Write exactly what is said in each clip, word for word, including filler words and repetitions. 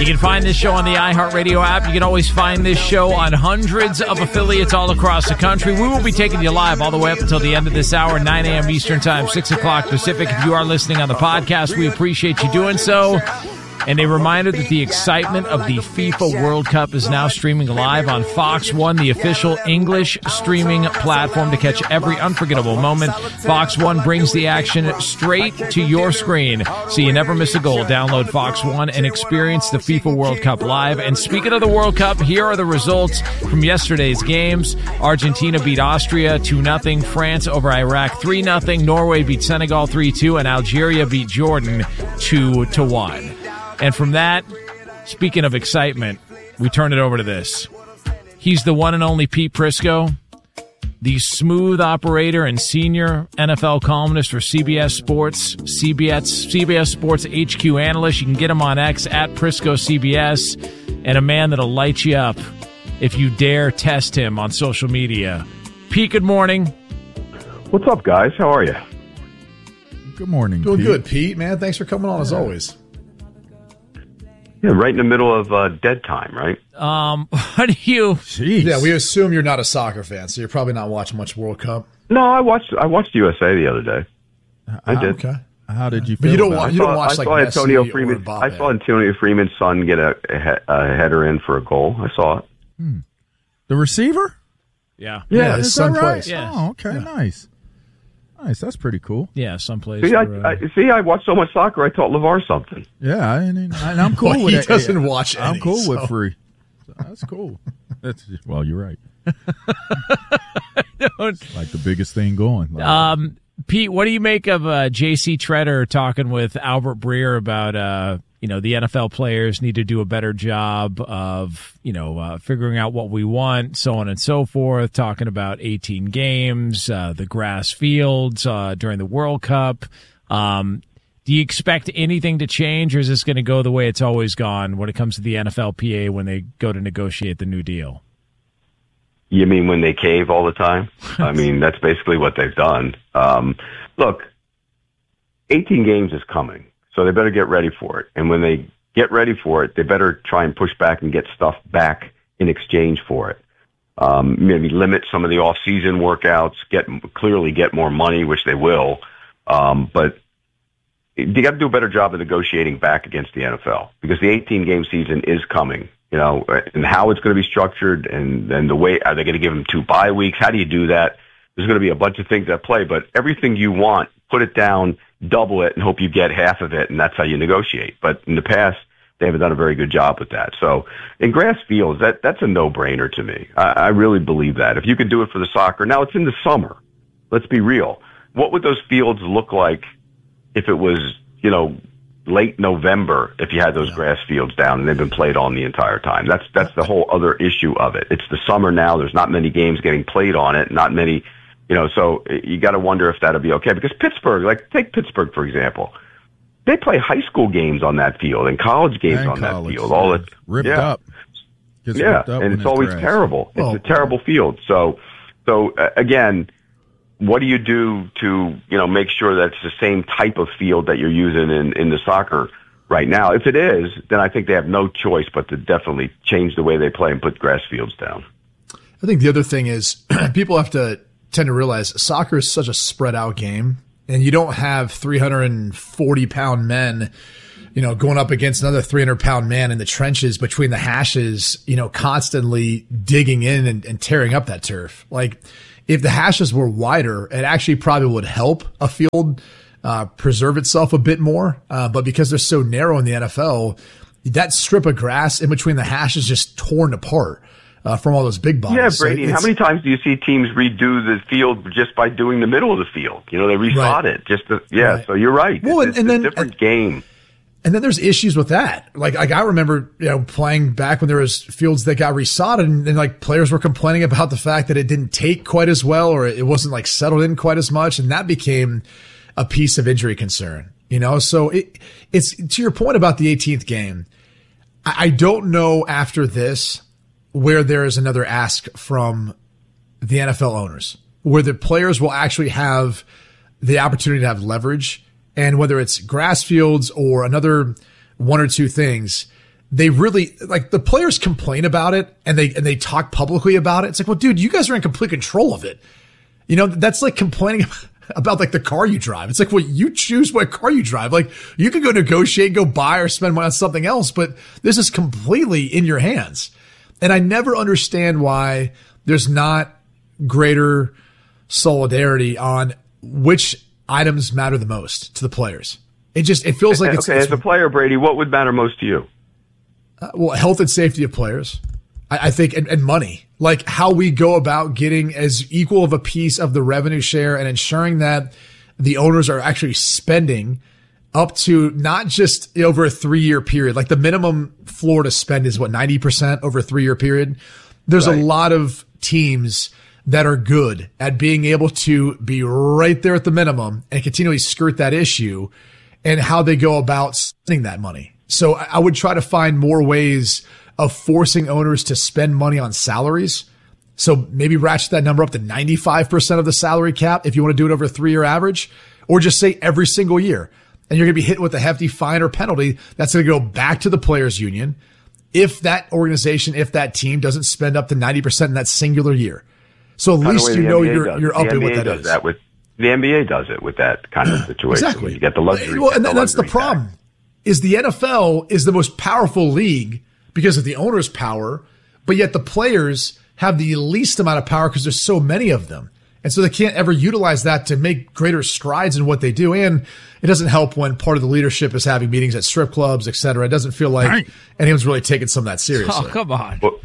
You can find this show on the iHeartRadio app. You can always find this show on hundreds of affiliates all across the country. We will be taking you live all the way up until the end of this hour, nine a.m. Eastern Time, six o'clock Pacific. If you are listening on the podcast, we appreciate you doing so. And a reminder that the excitement of the FIFA World Cup is now streaming live on Fox One, the official English streaming platform to catch every unforgettable moment. Fox One brings the action straight to your screen, so you never miss a goal. Download Fox One and experience the FIFA World Cup live. And speaking of the World Cup, here are the results from yesterday's games. Argentina beat Austria two nothing. France over Iraq three nothing. Norway beat Senegal three two. And Algeria beat Jordan two to one. And from that, speaking of excitement, we turn it over to this. He's the one and only Pete Prisco, the smooth operator and senior N F L columnist for C B S Sports, C B S, C B S Sports H Q analyst. You can get him on X at Prisco C B S, and a man that'll light you up if you dare test him on social media. Pete, good morning. What's up, guys? How are you? Good morning, Doing Pete. good, Pete, man. Thanks for coming on, as always. Yeah, right in the middle of uh, dead time, right? Um, what do you... Jeez. Yeah, we assume you're not a soccer fan, so you're probably not watching much World Cup. No, I watched I watched U S A the other day. I How, did. Okay. How did you feel But you don't about want- it? you don't I watch, saw, like, I saw Messi Antonio or Freeman. Mbappe. I saw Antonio Freeman's son get a, a, he- a header in for a goal. I saw it. Hmm. The receiver? Yeah. Yeah, his Is son that right? plays. Yeah. Oh, okay, nice. Nice, that's pretty cool. Yeah, someplace. See, I, where, uh, I, see, I watched so much soccer. I taught LeVar something. Yeah, I, and I'm cool Well, with he it. doesn't watch I'm any, cool so. with free. So that's cool. That's well, you're right. It's like the biggest thing going. Like, Um, Pete, what do you make of uh, J C Treader talking with Albert Breer about, uh, you know, the N F L players need to do a better job of, you know, uh, figuring out what we want, so on and so forth, talking about eighteen games, uh, the grass fields uh, during the World Cup. Um, do you expect anything to change, or is this going to go the way it's always gone when it comes to the N F L P A when they go to negotiate the new deal? You mean when they cave all the time? I mean, that's basically what they've done. Um, look, eighteen games is coming, so they better get ready for it. And when they get ready for it, they better try and push back and get stuff back in exchange for it. Um, maybe limit some of the off-season workouts, get clearly get more money, which they will. Um, but they got to do a better job of negotiating back against the N F L, because the eighteen-game season is coming. You know, and how it's going to be structured, and then the way, are they going to give them two bye weeks? How do you do that? There's going to be a bunch of things at play, but everything you want, put it down, double it, and hope you get half of it, and that's how you negotiate. But in the past, they haven't done a very good job with that. So in grass fields, that that's a no-brainer to me. I, I really believe that. If you could do it for the soccer, now it's in the summer. Let's be real. What would those fields look like if it was, you know, late November, if you had those yeah. grass fields down and they've been played on the entire time? That's that's the whole other issue of it. It's the summer now. There's not many games getting played on it. Not many, you know, so you got to wonder if that'll be okay. Because Pittsburgh, like take Pittsburgh, for example, they play high school games on that field and college games and on college, that field. All yeah. it ripped yeah. up. Gets yeah, ripped up and it's always grass. terrible. It's Oh. a terrible field. So, so uh, again, what do you do to, you know, make sure that it's the same type of field that you're using in, in the soccer right now? If it is, then I think they have no choice but to definitely change the way they play and put grass fields down. I think the other thing is people have to tend to realize soccer is such a spread out game, and you don't have three hundred forty pound men, you know, going up against another three hundred pound man in the trenches between the hashes, you know, constantly digging in and, and tearing up that turf. Like, if the hashes were wider, it actually probably would help a field uh, preserve itself a bit more. Uh, but because they're so narrow in the N F L, that strip of grass in between the hashes just torn apart uh, from all those big bodies. Yeah, So Brady, how many times do you see teams redo the field just by doing the middle of the field? You know, they resod Right. it. Just to, yeah, Right. so you're right. Well, it's, and- and it's then- a different game. And then there's issues with that. Like, like I remember, you know, playing back when there was fields that got resodded, and, and like players were complaining about the fact that it didn't take quite as well, or it wasn't like settled in quite as much. And that became a piece of injury concern, you know? So it, it's to your point about the eighteenth game. I, I don't know after this where there is another ask from the N F L owners, where the players will actually have the opportunity to have leverage. And whether it's grass fields or another one or two things, they really like the players complain about it and they, and they talk publicly about it. It's like, well, dude, you guys are in complete control of it. You know, that's like complaining about like the car you drive. It's like, well, you choose what car you drive. Like you can go negotiate, go buy or spend money on something else, but this is completely in your hands. And I never understand why there's not greater solidarity on which items matter the most to the players. It just, it feels like it's, okay. it's, As a player, Brady, what would matter most to you? Uh, well, health and safety of players, I, I think, and, and money, like how we go about getting as equal of a piece of the revenue share and ensuring that the owners are actually spending up to not just over a three year period. Like the minimum floor to spend is what, ninety percent over a three year period. There's right. a lot of teams that are good at being able to be right there at the minimum and continually skirt that issue and how they go about spending that money. So I would try to find more ways of forcing owners to spend money on salaries. So maybe ratchet that number up to ninety-five percent of the salary cap if you want to do it over a three-year average, or just say every single year. And you're going to be hit with a hefty fine or penalty that's going to go back to the players' union if that organization, if that team doesn't spend up to ninety percent in that singular year. So at least you know you're, you're up in what that is. That with, the N B A does it with that kind of situation. Exactly. You get the luxury. Well, and the that's the luxury problem. tax. Is the N F L is the most powerful league because of the owner's power, but yet the players have the least amount of power because there's so many of them. And so they can't ever utilize that to make greater strides in what they do. And it doesn't help when part of the leadership is having meetings at strip clubs, et cetera. It doesn't feel like right. anyone's really taking some of that seriously. Oh, come on. Well,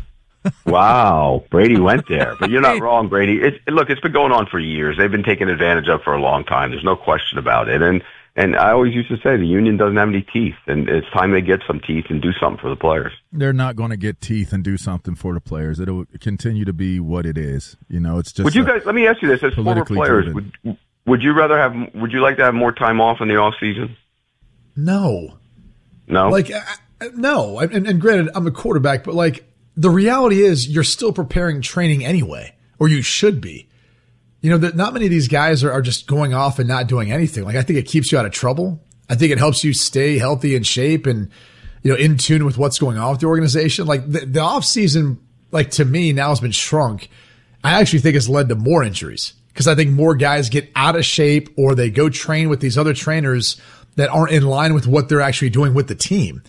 wow. Brady went there. But you're not wrong, Brady. It's, look, it's been going on for years. They've been taken advantage of for a long time. There's no question about it. And And I always used to say the union doesn't have any teeth, and it's time they get some teeth and do something for the players. They're not going to get teeth and do something for the players. It'll continue to be what it is. You know, it's just. Would you guys? Let me ask you this: as former players, would, would you rather have? Would you like to have more time off in the off season? No. No. Like uh, no, and, and granted, I'm a quarterback, but like the reality is, you're still preparing training anyway, or you should be. You know, that not many of these guys are, are just going off and not doing anything. Like, I think it keeps you out of trouble. I think it helps you stay healthy and shape and, you know, in tune with what's going on with the organization. Like the, the off season, like to me now has been shrunk. I actually think has led to more injuries because I think more guys get out of shape or they go train with these other trainers that aren't in line with what they're actually doing with the team.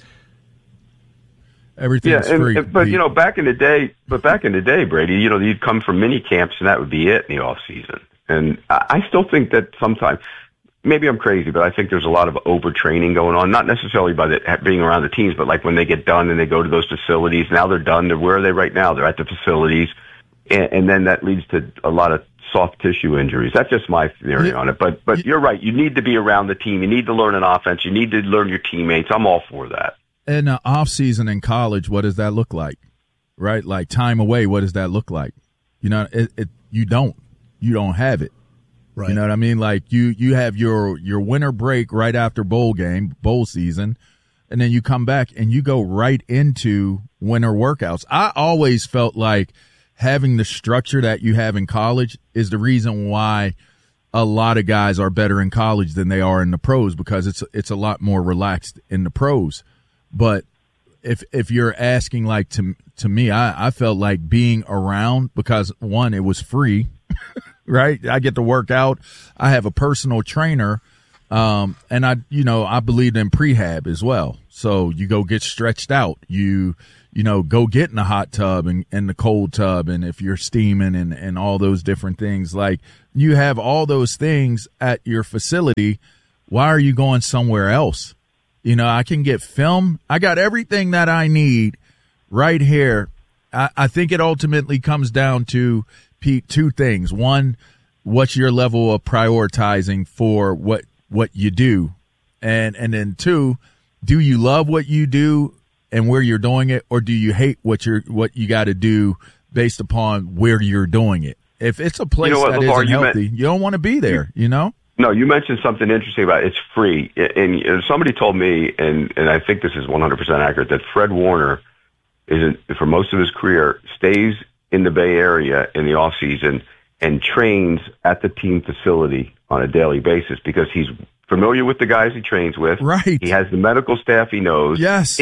Everything's yeah, and, free. And, but you know, back in the day, but back in the day, Brady, you know, you'd come from mini camps and that would be it in the off season. And I, I still think that sometimes, maybe I'm crazy, but I think there's a lot of overtraining going on. Not necessarily by the, being around the teams, but like when they get done and they go to those facilities. Now they're done. They're, where are they right now? They're at the facilities, and, and then that leads to a lot of soft tissue injuries. That's just my theory yeah. on it. But but you're right. You need to be around the team. You need to learn an offense. You need to learn your teammates. I'm all for that. In the off season in college, what does that look like? Right? Like time away, what does that look like? You know, it, it you don't. You don't have it. Right. You know what I mean? Like you you have your your winter break right after bowl game, bowl season, and then you come back and you go right into winter workouts. I always felt like having the structure that you have in college is the reason why a lot of guys are better in college than they are in the pros, because it's it's a lot more relaxed in the pros. But if if you're asking, like, to to me, I, I felt like being around, because one, it was free, right? I get to work out. I have a personal trainer, um, and I you know I believed in prehab as well. So you go get stretched out. You you know go get in the hot tub and, and the cold tub, and if you're steaming and, and all those different things, like you have all those things at your facility. Why are you going somewhere else? You know, I can get film. I got everything that I need right here. I, I think it ultimately comes down to, Pete, two things. One, what's your level of prioritizing for what what you do? And and then two, do you love what you do and where you're doing it, or do you hate what you're what you got to do based upon where you're doing it? If it's a place you know what, that LeVar, isn't you healthy, meant- you don't want to be there, you know? No, you mentioned something interesting about it's free. And somebody told me, and, and I think this is one hundred percent accurate, that Fred Warner, is for most of his career, stays in the Bay Area in the off season and trains at the team facility on a daily basis because he's familiar with the guys he trains with. Right. He has the medical staff he knows. Yes. It's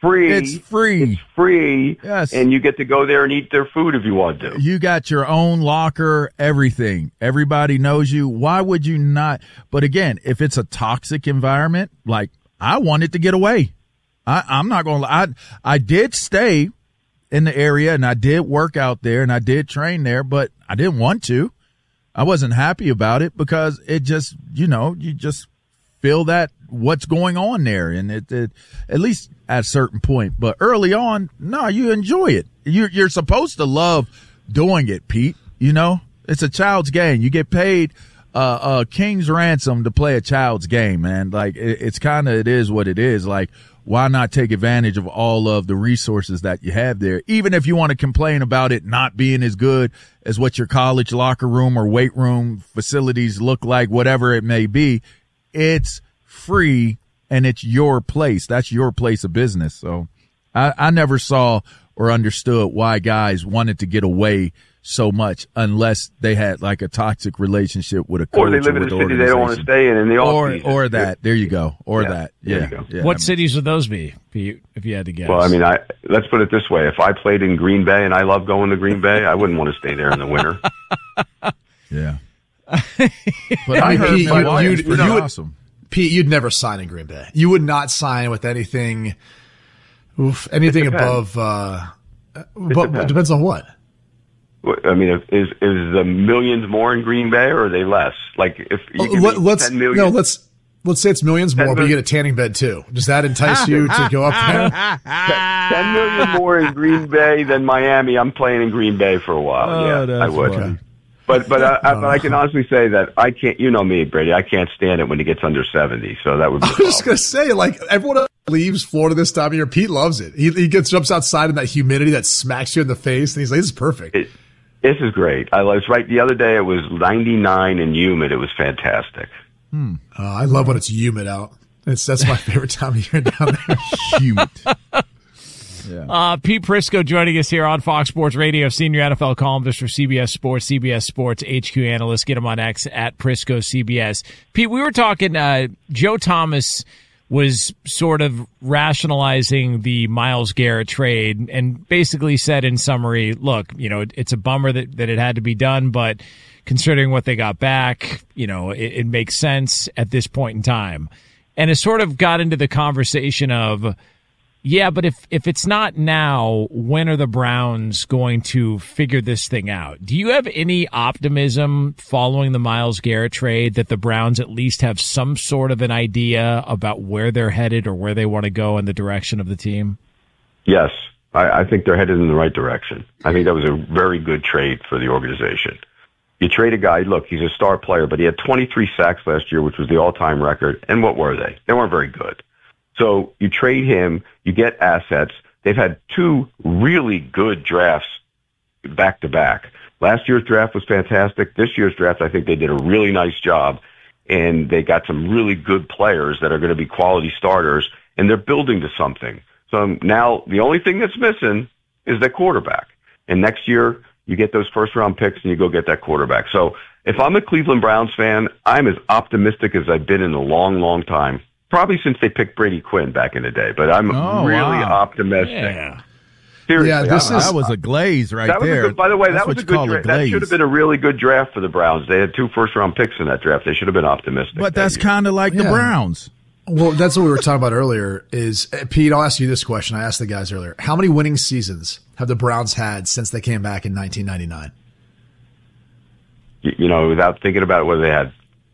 free. It's free. It's free. Yes. And you get to go there and eat their food if you want to. You got your own locker, everything. Everybody knows you. Why would you not? But again, if it's a toxic environment, like I wanted to get away. I, I'm not going to lie. I, I did stay in the area and I did work out there and I did train there, but I didn't want to. I wasn't happy about it because it just, you know, you just feel that what's going on there. And it, it at least at a certain point, but early on, no, you enjoy it. You're, you're supposed to love doing it, Pete. You know, it's a child's game. You get paid uh, uh, king's ransom to play a child's game, man. Like it, it's kind of, it is what it is. Like, why not take advantage of all of the resources that you have there? Even if you want to complain about it not being as good as what your college locker room or weight room facilities look like, whatever it may be, it's free and it's your place. That's your place of business. So I, I never saw or understood why guys wanted to get away so much unless they had like a toxic relationship with a coach or they live or in a the city they don't want to stay in in the or off-season. or that. There you go. Or yeah, that. Yeah. yeah. What cities would those be, Pete, if you had to guess? Well, I mean, I let's put it this way: if I played in Green Bay and I love going to Green Bay, I wouldn't want to stay there in the winter. Yeah. But I heard Pete, Milwaukee's you'd, pretty you would, awesome. Pete, you'd never sign in Green Bay. You would not sign with anything, oof, anything above. Uh, but it depends on what. I mean, if, is is the millions more in Green Bay or are they less? Like if you give Let, me let's ten million, no, let's let's say it's millions more, but you get a tanning bed too. Does that entice you to go up there? ten million more in Green Bay than Miami. I'm playing in Green Bay for a while. Oh, yeah, I would. Funny. But but I, I, but I can honestly say that I can't. You know me, Brady. I can't stand it when he gets under seventy. So that would be. I was just gonna say, like everyone else leaves Florida this time of year. Pete loves it. He he gets jumps outside in that humidity that smacks you in the face, and he's like, "This is perfect." It, this is great. I was right the other day. It was ninety-nine and humid. It was fantastic. Hmm. Uh, I love when it's humid out. It's that's my favorite time of year down there. Humid. Yeah. Uh, Pete Prisco joining us here on Fox Sports Radio, senior N F L columnist for C B S Sports, C B S Sports H Q analyst. Get him on X at Prisco C B S. Pete, we were talking, uh, Joe Thomas was sort of rationalizing the Myles Garrett trade and basically said in summary, look, you know, it, it's a bummer that, that it had to be done, but considering what they got back, you know, it, it makes sense at this point in time. And it sort of got into the conversation of, yeah, but if, if it's not now, when are the Browns going to figure this thing out? Do you have any optimism following the Myles Garrett trade that the Browns at least have some sort of an idea about where they're headed or where they want to go in the direction of the team? Yes, I, I think they're headed in the right direction. I think that was a very good trade for the organization. You trade a guy, look, he's a star player, but he had twenty-three sacks last year, which was the all-time record. And what were they? They weren't very good. So you trade him, you get assets. They've had two really good drafts back to back. Last year's draft was fantastic. This year's draft, I think they did a really nice job, and they got some really good players that are going to be quality starters, and they're building to something. So now the only thing that's missing is that quarterback. And next year you get those first round picks and you go get that quarterback. So if I'm a Cleveland Browns fan, I'm as optimistic as I've been in a long, long time. Probably since they picked Brady Quinn back in the day, but I'm oh, really wow. optimistic. Yeah. Seriously, Yeah, this I, is- That was a glaze right that was there. A good, by the way, That's that was what a you call good a draft. That glaze. should have been a really good draft for the Browns. They had two first round picks in that draft. They should have been optimistic. But that that's year. kind of like the Yeah. Browns. Well, that's what we were talking about earlier. Is uh, Pete? I'll ask you this question. I asked the guys earlier. How many winning seasons have the Browns had since they came back in nineteen ninety-nine? you, you know, without thinking about it, whether they had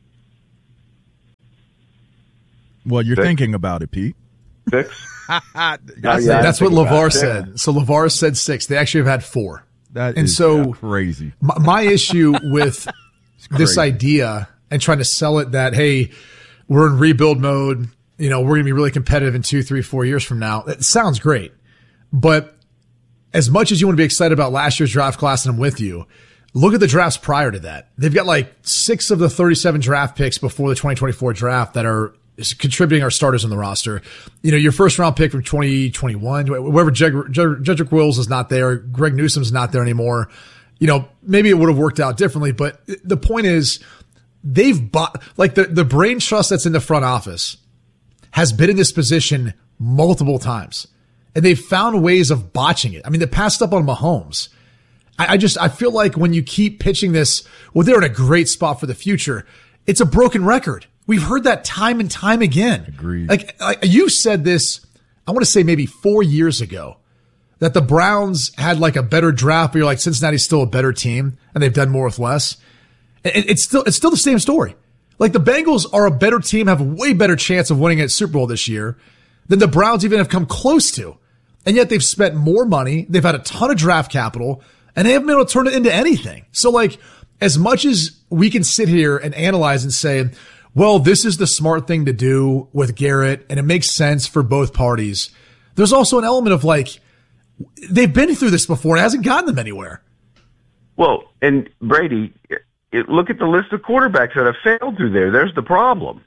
Well, you're Six. thinking about it, Pete. six. That's, yeah. That's what think about LeVar it. said. So LeVar said six. They actually have had four. that And is so- crazy. My, my issue with this crazy. idea and trying to sell it that, hey, we're in rebuild mode. You know, we're going to be really competitive in two, three, four years from now. It sounds great. But as much as you want to be excited about last year's draft class, and I'm with you, look at the drafts prior to that. They've got like six of the thirty-seven draft picks before the twenty twenty-four draft that are contributing our starters on the roster. You know, your first round pick from twenty twenty-one, whoever Jedrick Wills is not there, Greg Newsom's not there anymore. You know, maybe it would have worked out differently, but the point is they've bought, like the, the brain trust that's in the front office has been in this position multiple times. and they've found ways of botching it. I mean, they passed up on Mahomes. I, I just, I feel like when you keep pitching this, well, they're in a great spot for the future. It's a broken record. We've heard that time and time again. Agreed. Like, like you said this, I want to say maybe four years ago, that the Browns had like a better draft, but you're like, Cincinnati's still a better team and they've done more with less. It, it's still, it's still the same story. Like the Bengals are a better team, have a way better chance of winning a Super Bowl this year than the Browns even have come close to. And yet they've spent more money. They've had a ton of draft capital and they haven't been able to turn it into anything. So like, as much as we can sit here and analyze and say, well, this is the smart thing to do with Garrett and it makes sense for both parties, there's also an element of like, they've been through this before and it hasn't gotten them anywhere. Well, and Brady, it, look at the list of quarterbacks that have failed through there. There's the problem.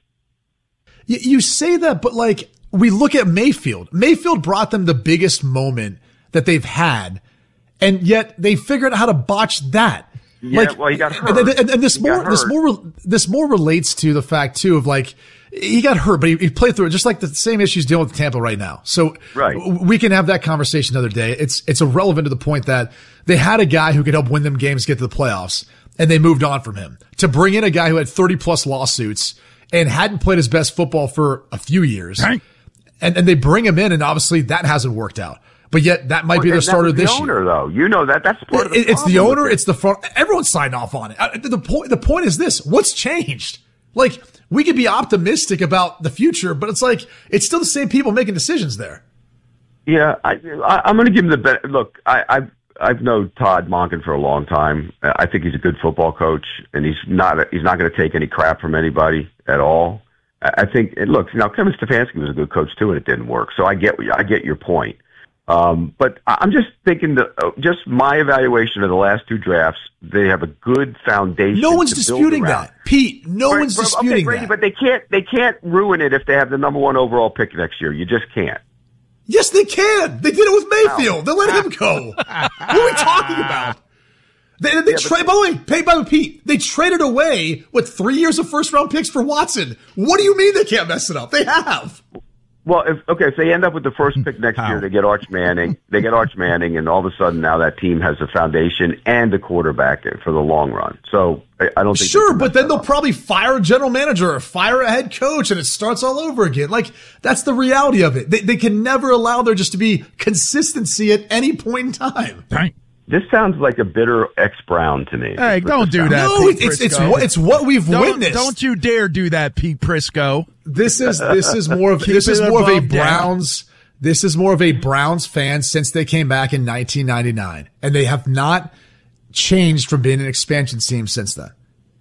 You, you say that, but like we look at Mayfield. Mayfield brought them the biggest moment that they've had, and yet they figured out how to botch that. Yeah, like, well, he got hurt. And, and, and this he more, this more, this more relates to the fact too of like he got hurt, but he, he played through it, just like the same issues dealing with Tampa right now. So right. we can have that conversation another day. It's it's irrelevant to the point that they had a guy who could help win them games, get to the playoffs, and they moved on from him. To bring in a guy who had thirty plus lawsuits and hadn't played his best football for a few years, and and they bring him in, and obviously that hasn't worked out. But yet that might well, be the starter this the owner, year. Though you know that that's part of the it's the owner. It's the front. Everyone signed off on it. The point. The point is this: what's changed? Like we could be optimistic about the future, but it's like it's still the same people making decisions there. Yeah, I, I, I'm going to give him the bet. Look, I, I've I've known Todd Monken for a long time. I think he's a good football coach, and he's not he's not going to take any crap from anybody at all. I think. And look, now Kevin Stefanski was a good coach too, and it didn't work. So I get I get your point. Um, but I'm just thinking that uh, just my evaluation of the last two drafts, they have a good foundation. No one's disputing that, Pete. No right, one's but, disputing okay, Brady, that. But they can't, they can't ruin it if they have the number one overall pick next year. You just can't. Yes, they can. They did it with Mayfield. They let him go. What are we talking about? They, they yeah, trade. By the way, paid by Pete. They traded away with three years of first round picks for Watson. What do you mean they can't mess it up? They have. Well, if, okay, if they end up with the first pick next year, they get Arch Manning. They get Arch Manning, and all of a sudden now that team has a foundation and a quarterback for the long run. So I, I don't think sure, but then they'll up. probably fire a general manager or fire a head coach, and it starts all over again. Like that's the reality of it. They they can never allow there just to be consistency at any point in time. Dang. This sounds like a bitter ex-Brown to me. Hey, don't do that. No, Pete it's Prisco. it's what it's what we've don't, witnessed. Don't you dare do that, Pete Prisco. This is this is more of this is more of a Browns. Down. This is more of a Browns fan since they came back in nineteen ninety-nine, and they have not changed from being an expansion team since then.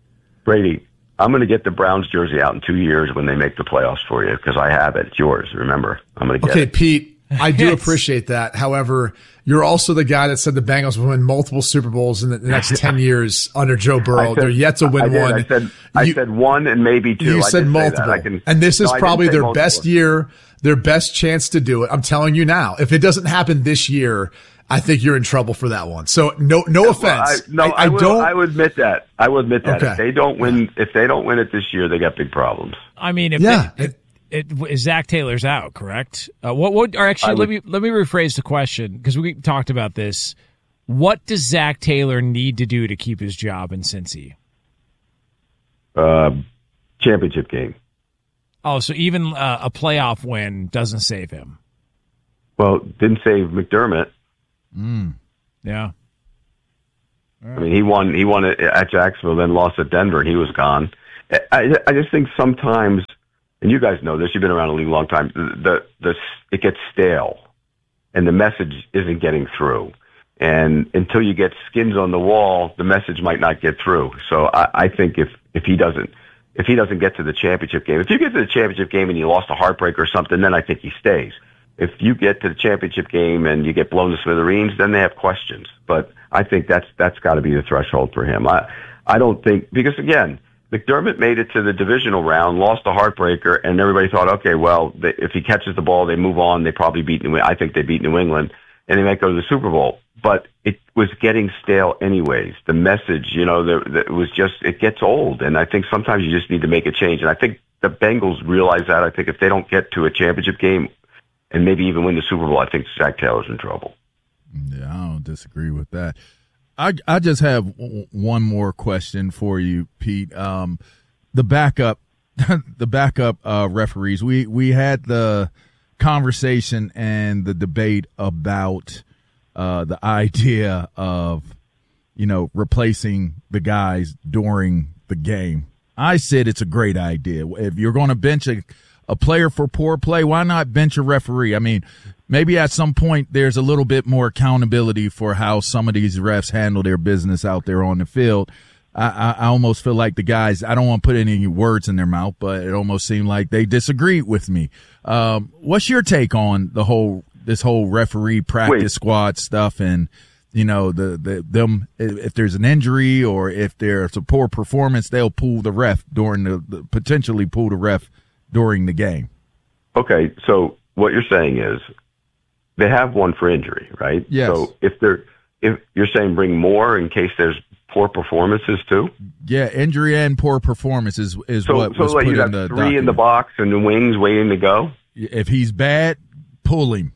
Brady, I'm going to get the Browns jersey out in two years when they make the playoffs for you because I have it. It's yours. Remember, I'm going to get okay, it. Okay, Pete. I do appreciate that. However, you're also the guy that said the Bengals will win multiple Super Bowls in the next ten years under Joe Burrow. Said, They're yet to win I did, one. I said, I you, said one and maybe two. You I said multiple. Can, and this is no, probably their multiple. best year, their best chance to do it. I'm telling you now, if it doesn't happen this year, I think you're in trouble for that one. So no, no offense. Well, I, no, I, I, I will, don't. I would admit that. I will admit that okay. if they don't win, if they don't win it this year, they got big problems. I mean, if yeah. They, if, It, Zach Taylor's out, correct? Uh, what would, or actually, would, let me let me rephrase the question because we talked about this. What does Zach Taylor need to do to keep his job in Cincy? Uh, championship game. Oh, so even uh, a playoff win doesn't save him. Well, didn't save McDermott. Mm. Yeah. Right. I mean, he won. He won at Jacksonville, then lost at Denver, and he was gone. I, I just think sometimes. And you guys know this, you've been around the league a long time, the, the, the, it gets stale and the message isn't getting through. And until you get skins on the wall, the message might not get through. So I, I think if, if he doesn't, if he doesn't get to the championship game, if you get to the championship game and you lost a heartbreaker or something, then I think he stays. If you get to the championship game and you get blown to smithereens, then they have questions. But I think that's, that's gotta be the threshold for him. I, I don't think, because again, McDermott made it to the divisional round, lost a heartbreaker, and everybody thought, okay, well, they, if he catches the ball, they move on. They probably beat New. I think they beat New England, and they might go to the Super Bowl. But it was getting stale, anyways. The message, you know, the, the, it was just it gets old, and I think sometimes you just need to make a change. And I think the Bengals realize that. I think if they don't get to a championship game and maybe even win the Super Bowl, I think Zach Taylor's in trouble. Yeah, I don't disagree with that. I, I just have w- one more question for you, Pete. Um, the backup, the backup uh, referees. We we had the conversation and the debate about uh, the idea of, you know, replacing the guys during the game. I said it's a great idea. If you're going to bench a, a player for poor play, why not bench a referee? I mean, maybe at some point there's a little bit more accountability for how some of these refs handle their business out there on the field. I, I, I almost feel like the guys, I don't want to put any words in their mouth, but it almost seemed like they disagreed with me. Um, what's your take on the whole, this whole referee practice Wait. squad stuff and, you know, the, the, them, if there's an injury or if there's a poor performance, they'll pull the ref during the, the potentially pull the ref during the game. Okay. So what you're saying is they have one for injury, right? Yes. So if they're, if you're saying bring more in case there's poor performances too? Yeah, injury and poor performance is, is so, what so was like put you in have the three document. in the box and the wings waiting to go? If he's bad, pull him.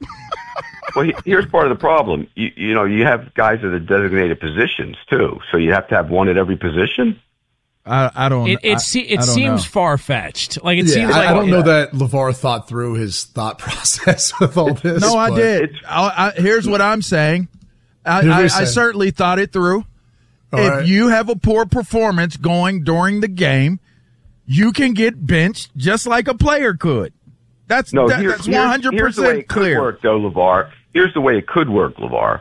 Well, he, here's part of the problem. You, you know, you have guys at the designated positions too, so you have to have one at every position. I, I don't. It it, I, se- it I seems know. far fetched. Like it yeah, seems I, like I don't yeah. know that LeVar thought through his thought process with all this. No, I but- did. I, I, here's what I'm saying. I, Here's what I, you're I saying. certainly thought it through. All if right. you have a poor performance going during the game, you can get benched just like a player could. That's No, that, here, that's here's, one hundred here's the way percent it clear. could work, though, LeVar. Here's the way it could work, LeVar.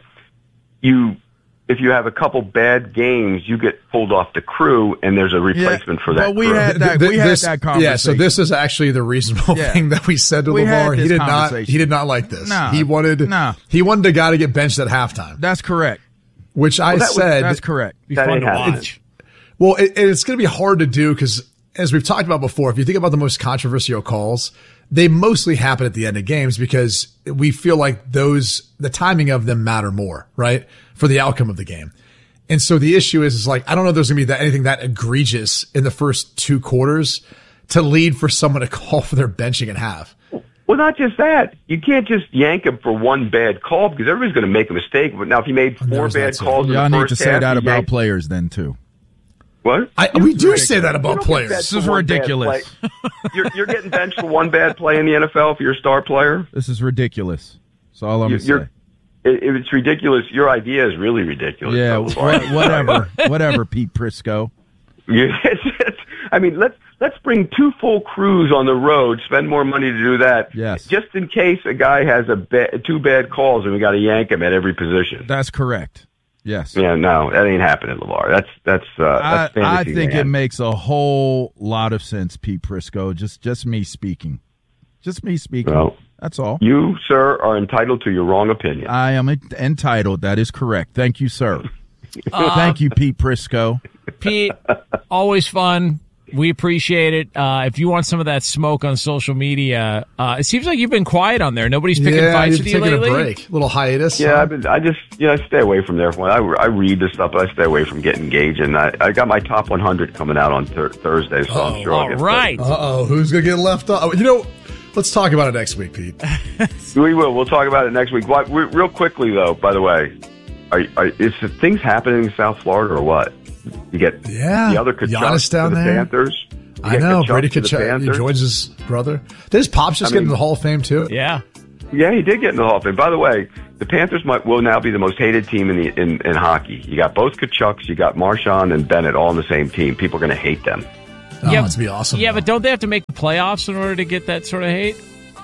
You, if you have a couple bad games, you get pulled off the crew, and there's a replacement Yeah, for that but we crew. had that. Th- we had this- that conversation. Yeah, so this is actually the reasonable Yeah. thing that we said to We had LeVar. He this did not. conversation. He did not like this. Nah. he wanted. Nah. He wanted a guy to get benched at halftime, That's correct. which I that was- said. That's correct. Be That fun ain't to happening. watch. Well, it, it's going to be hard to do because, as we've talked about before, if you think about the most controversial calls, they mostly happen at the end of games because we feel like those, the timing of them matter more, right? For the outcome of the game. And so the issue is, is like, I don't know if there's going to be that, anything that egregious in the first two quarters to lead for someone to call for their benching at half. Well, not just that. You can't just yank him for one bad call because everybody's going to make a mistake. But now, if you made four There's that bad too. calls in Y'all the need first to say half, that you about yank- players then too. What? I, we do say that You about don't get players. benched This is for one bad ridiculous. play. You're, you're getting benched for one bad play in the N F L if you're a star player. This is ridiculous. That's all I'm You- gonna you're- say. It, it's ridiculous. Your idea is really ridiculous. Yeah, though, wha- LeVar. whatever, whatever, Pete Prisco. You- it's, it's, I mean, let's let's bring two full crews on the road. Spend more money to do that. Yes. Just in case a guy has a ba- two bad calls and we got to yank him at every position. That's correct. Yes. Yeah, no, that ain't happening, LeVar. That's that's uh, I, that's I fantasy think it land. makes a whole lot of sense, Pete Prisco. Just just me speaking. Just me speaking. Well, That's all. You, sir, are entitled to your wrong opinion. I am entitled. That is correct. Thank you, sir. Thank you, Pete Prisco. Pete, always fun. We appreciate it. Uh, if you want some of that smoke on social media, uh, it seems like you've been quiet on there. Nobody's picking yeah, fights you've with you taken lately. a break, little hiatus. Yeah, huh? I've been, I just, you know, I stay away from there. I, I read this stuff, but I stay away from getting engaged. And I, I got my top one hundred coming out on thir- Thursday, so I'm sure I'll All get right. Uh oh, who's gonna get left off? You know, let's talk about it next week, Pete. We will. We'll talk about it next week. What, re- real quickly, though, by the way, are, are, is the things happening in South Florida or what? You get Yeah, the other Giannis Kachuk down to the there. Panthers. You I get know, Kachuk Brady to the Kachuk. He Panthers. joins his brother. Did his pops just I get mean- into the Hall of Fame too? Yeah. Yeah, he did get in the Hall of Fame. By the way, the Panthers might, will now be the most hated team in, the, in in hockey. You got both Kachucks, you got Marchand and Bennett all on the same team. People are going to hate them. Oh, Yeah, it's be awesome. Yeah, though. but don't they have to make the playoffs in order to get that sort of hate?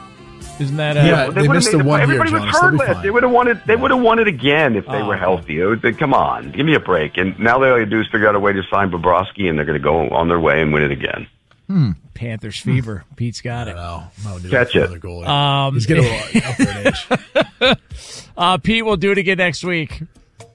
Isn't that uh, Yeah, Well, they would've missed made the one year, Everybody was Jonas. They'll hurt be last. fine. They would have wanted. They would have wanted again if they Oh. were healthy. It was, they, come on, give me a break. And now they all they do is figure out a way to sign Bobrovsky, and they're going to go on their way and win it again. Panthers fever? Pete's got it. No, no, dude, Catch that's it. another goalie. Um, He's getting a little up there in age. Uh, Pete, we'll do it again next week.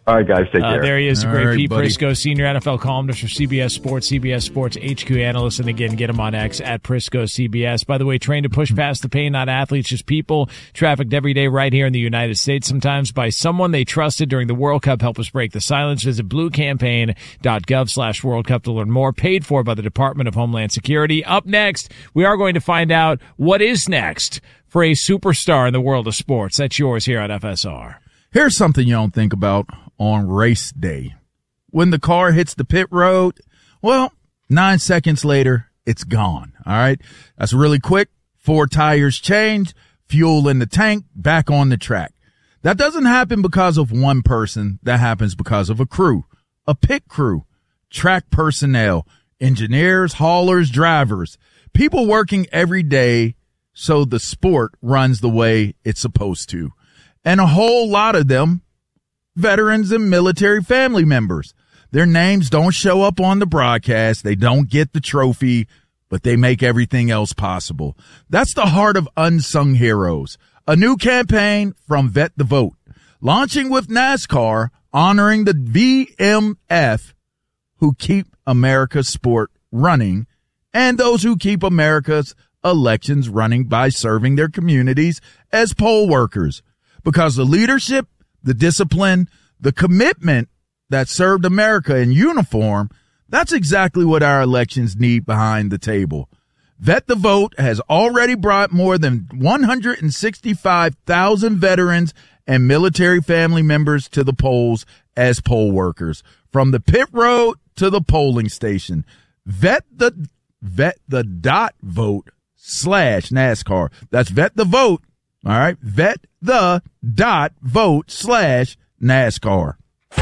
All right, guys, take uh, care. There he is, the great right, Pete buddy. Prisco, senior N F L columnist for C B S Sports, C B S Sports H Q analyst. And again, get him on X at Prisco C B S. By the way, trained to push past the pain, not athletes, just people trafficked every day right here in the United States, sometimes by someone they trusted during the World Cup. Help us break the silence. Visit bluecampaign.gov slash World Cup to learn more. Paid for by the Department of Homeland Security. Up next, we are going to find out what is next for a superstar in the world of sports. That's yours here on F S R. Here's something you don't think about on race day. When the car hits the pit road, well, nine seconds later, it's gone. All right. That's really quick. Four tires changed, fuel in the tank, back on the track. That doesn't happen because of one person. That happens because of a crew, a pit crew, track personnel, engineers, haulers, drivers, people working every day so the sport runs the way it's supposed to. And a whole lot of them, veterans and military family members. Their names don't show up on the broadcast. They don't get the trophy, but they make everything else possible. That's the heart of Unsung Heroes, a new campaign from Vet the Vote, launching with NASCAR, honoring the V M F who keep America's sport running and those who keep America's elections running by serving their communities as poll workers. Because the leadership, the discipline, the commitment that served America in uniform, that's exactly what our elections need behind the table. Vet the Vote has already brought more than one hundred sixty-five thousand veterans and military family members to the polls as poll workers, from the pit road to the polling station. Vet the vet the dot vote slash NASCAR. That's Vet the Vote. All right. Vet the dot vote slash NASCAR.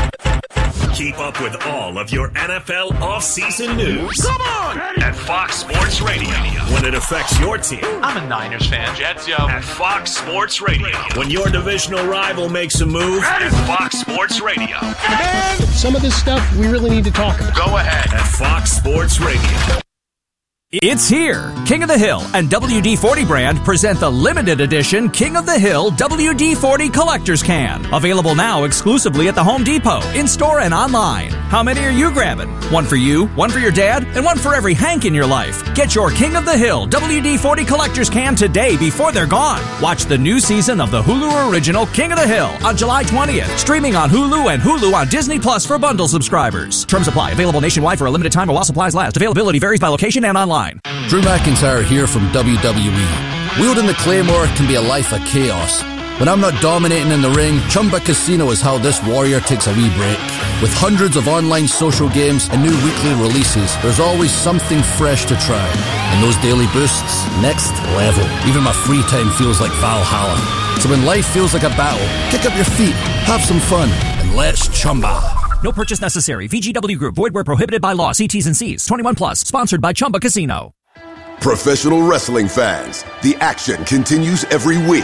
Keep up with all of your N F L offseason news. Come on! At Fox Sports Radio. When it affects your team. I'm a Niners fan, Jets, yo. At Fox Sports Radio. When your divisional rival makes a move. At Fox Sports Radio. Man, some of this stuff we really need to talk about. Go ahead. At Fox Sports Radio. It's here. King of the Hill and W D forty brand present the limited edition King of the Hill W D forty Collector's Can. Available now exclusively at the Home Depot, in-store and online. How many are you grabbing? One for you, one for your dad, and one for every Hank in your life. Get your King of the Hill W D forty Collector's Can today before they're gone. Watch the new season of the Hulu original King of the Hill on July twentieth. Streaming on Hulu and Hulu on Disney Plus for bundle subscribers. Terms apply. Available nationwide for a limited time while supplies last. Availability varies by location and online. Drew McIntyre here from W W E. Wielding the Claymore can be a life of chaos. When I'm not dominating in the ring, Chumba Casino is how this warrior takes a wee break. With hundreds of online social games and new weekly releases, there's always something fresh to try. And those daily boosts, next level. Even my free time feels like Valhalla. So when life feels like a battle, kick up your feet, have some fun, and let's Chumba. No purchase necessary. V G W Group. Void where prohibited by law. See T's and C's. twenty-one plus. Sponsored by Chumba Casino. Professional wrestling fans, the action continues every week.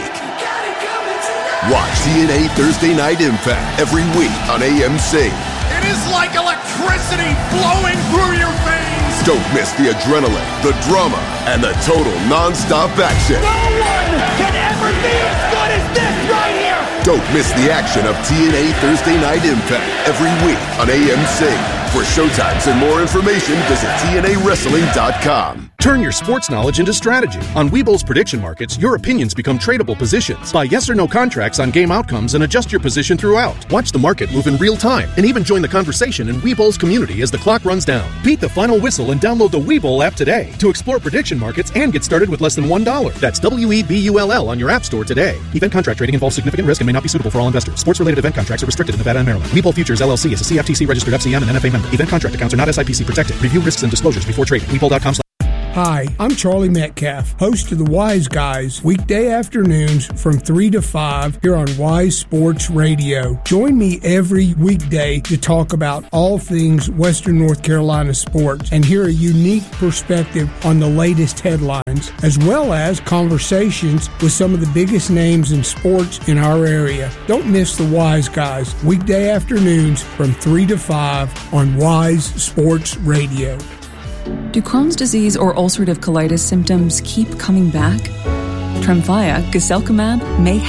Watch T N A Thursday Night Impact every week on A M C. It is like electricity flowing through your veins. Don't miss the adrenaline, the drama, and the total non-stop action. No one can ever be as good as this right here. Don't miss the action of T N A Thursday Night Impact every week on A M C. For showtimes and more information, visit T N A wrestling dot com. Turn your sports knowledge into strategy. On Webull's prediction markets, your opinions become tradable positions. Buy yes or no contracts on game outcomes and adjust your position throughout. Watch the market move in real time and even join the conversation in Webull's community as the clock runs down. Beat the final whistle and download the Webull app today to explore prediction markets and get started with less than one dollar. That's W E B U L L on your app store today. Event contract trading involves significant risk and may not be suitable for all investors. Sports-related event contracts are restricted in Nevada and Maryland. Webull Futures L L C is a C F T C registered F C M and N F A member. Event contract accounts are not S I P C protected. Review risks and disclosures before trading. Webull dot com. Hi, I'm Charlie Metcalf, host of the Wise Guys, weekday afternoons from three to five here on Wise Sports Radio. Join me every weekday to talk about all things Western North Carolina sports and hear a unique perspective on the latest headlines, as well as conversations with some of the biggest names in sports in our area. Don't miss the Wise Guys, weekday afternoons from three to five on Wise Sports Radio. Do Crohn's disease or ulcerative colitis symptoms keep coming back? Tremfya, guselkumab, may help,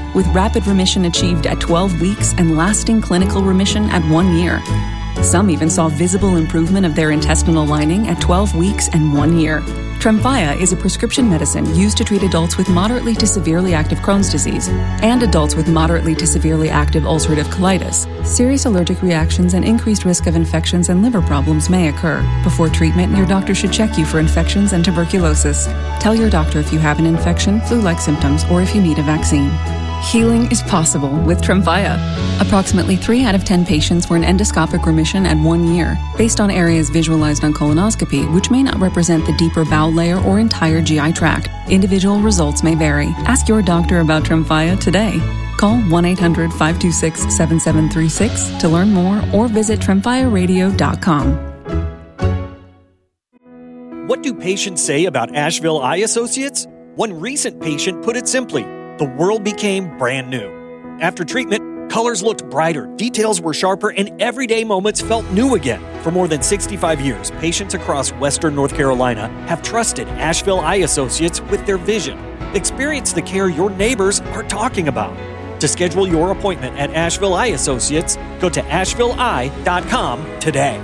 with rapid remission achieved at twelve weeks and lasting clinical remission at one year. Some even saw visible improvement of their intestinal lining at twelve weeks and one year. Tremfya is a prescription medicine used to treat adults with moderately to severely active Crohn's disease and adults with moderately to severely active ulcerative colitis. Serious allergic reactions and increased risk of infections and liver problems may occur. Before treatment, your doctor should check you for infections and tuberculosis. Tell your doctor if you have an infection, flu-like symptoms, or if you need a vaccine. Healing is possible with Tremfya. Approximately three out of ten patients were in endoscopic remission at one year, based on areas visualized on colonoscopy, which may not represent the deeper bowel layer or entire G I tract. Individual results may vary. Ask your doctor about Tremfya today. Call one eight hundred, five two six, seven seven three six to learn more or visit tremfya radio dot com. What do patients say about Asheville Eye Associates? One recent patient put it simply: the world became brand new. After treatment, colors looked brighter, details were sharper, and everyday moments felt new again. For more than sixty-five years, patients across Western North Carolina have trusted Asheville Eye Associates with their vision. Experience the care your neighbors are talking about. To schedule your appointment at Asheville Eye Associates, go to asheville eye dot com today.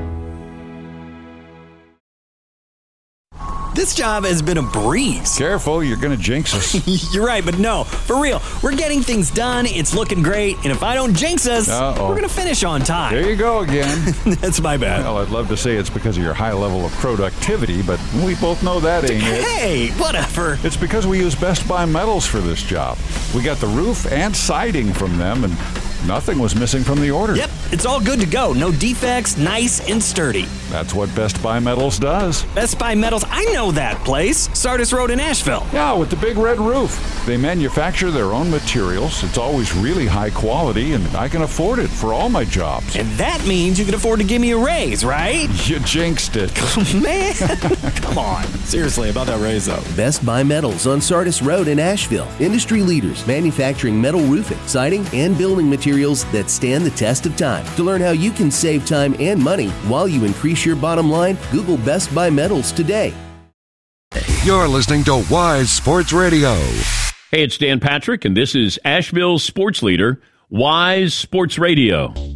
This job has been a breeze. Careful, you're going to jinx us. You're right, but no, for real. We're getting things done, it's looking great, and if I don't jinx us, Uh-oh. we're going to finish on time. There you go again. That's my bad. Well, I'd love to say it's because of your high level of productivity, but we both know that ain't it. Hey, whatever. It's because we use Best Buy Metals for this job. We got the roof and siding from them, and nothing was missing from the order. Yep, it's all good to go. No defects, nice and sturdy. That's what Best Buy Metals does. Best Buy Metals, I know that place. Sardis Road in Asheville. Yeah, with the big red roof. They manufacture their own materials. It's always really high quality, and I can afford it for all my jobs. And that means you can afford to give me a raise, right? You jinxed it. Man, come on. Seriously, about that raise, though. Best Buy Metals on Sardis Road in Asheville. Industry leaders manufacturing metal roofing, siding, and building materials that stand the test of time. To learn how you can save time and money while you increase your bottom line, Google Best Buy Metals today. You're listening to Wise Sports Radio. Hey, it's Dan Patrick, and this is Asheville's sports leader, Wise Sports Radio.